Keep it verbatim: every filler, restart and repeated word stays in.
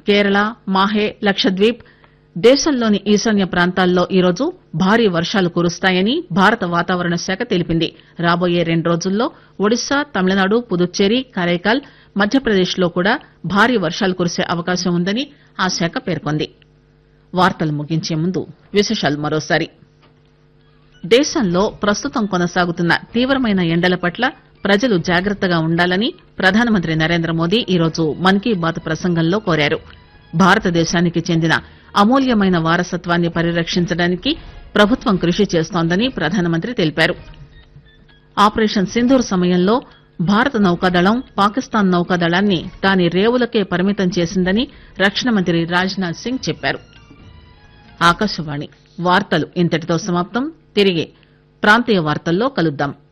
కేరళ మాహే లక్షద్వీప్ దేశంలోని ఈశాన్య ప్రాంతాల్లో ఈరోజు భారీ వర్షాలు కురుస్తాయని భారత వాతావరణ శాఖ తెలిపింది. రాబోయే రెండు రోజుల్లో ఒడిశా, తమిళనాడు, పుదుచ్చేరి, కరైకాల్, మధ్యప్రదేశ్ లో కూడా భారీ వర్షాలు కురిసే అవకాశం ఉందని ఆ శాఖ పేర్కొంది. వార్తలు ముగించే ముందు విశేషాలు మరోసారి. దేశంలో ప్రస్తుతం కొనసాగుతున్న తీవ్రమైన ఎండల పట్ల ప్రజలు జాగ్రత్తగా ఉండాలని ప్రధానమంత్రి నరేంద్ర మోదీ ఈరోజు మన్ కీ బాత్ ప్రసంగంలో కోరారు. భారతదేశానికి చెందిన అమూల్యమైన వారసత్వాన్ని పరిరక్షించడానికి ప్రభుత్వం కృషి చేస్తోందని ప్రధానమంత్రి తెలిపారు. ఆపరేషన్ సింధూర్ సమయంలో భారత నౌకాదళం పాకిస్తాన్ నౌకాదళాన్ని దాని రేవులకే పరిమితం చేసిందని రక్షణ మంత్రి రాజ్ నాథ్ సింగ్ చెప్పారు. ఆకాశవాణి వార్తలు ఇంతటితో సమాప్తం. తిరిగి ప్రాంతీయ వార్తల్లో కలుద్దాం.